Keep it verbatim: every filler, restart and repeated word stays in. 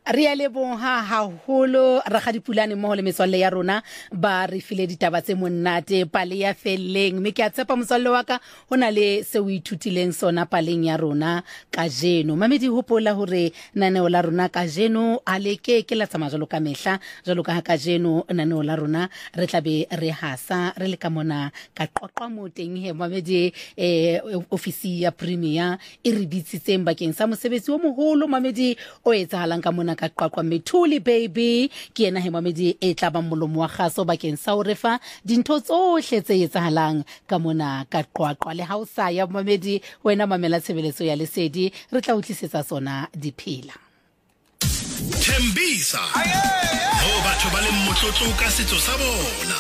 Re a leboha haholo Rakgadipulane mmoho le metswalle ya rona ba re file ditaba tse monate pale ya felleng mme ke a tshepa motswalle wa ka hona le se o ithutileng sona paleng ya rona kajeno. Mamedi hopola hore naneo la rona kajeno a le ke ke la tsama jalo ka mehla jalo ka kajeno naneo la rona re tlabe re hasa re le ka mona ka qoqwa mo teng he Mamedi eh ofisi ya Premier e re bitsitseng bakeng sa mosebetsi o moholo Mamedi o etsahalang ka mona ka qaqwa Methuli baby ke ena he Mamedi e tla ba molomo wa kgaso bakeng sa o refa dintho tsohle tse etsahalang ka mona ka qaqwa le hausa ya Mamedi wena mamela tshebeletso ya lesedi re tla utlisetsa sona diphila Thembisa ho batho ba le motlotlo ka setso sa bona.